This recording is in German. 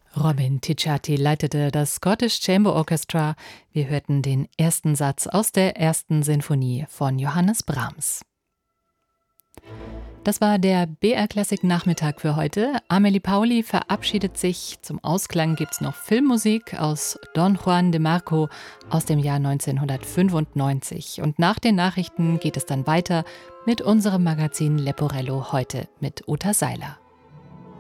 Robin Ticciati leitete das Scottish Chamber Orchestra. Wir hörten den ersten Satz aus der ersten Sinfonie von Johannes Brahms. Das war der BR Classic Nachmittag für heute. Amelie Pauli verabschiedet sich. Zum Ausklang gibt's noch Filmmusik aus Don Juan de Marco aus dem Jahr 1995. Und nach den Nachrichten geht es dann weiter mit unserem Magazin Leporello heute mit Uta Seiler.